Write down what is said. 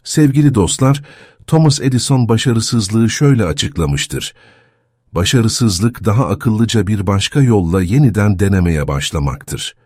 Sevgili dostlar, Thomas Edison başarısızlığı şöyle açıklamıştır. Başarısızlık daha akıllıca bir başka yolla yeniden denemeye başlamaktır.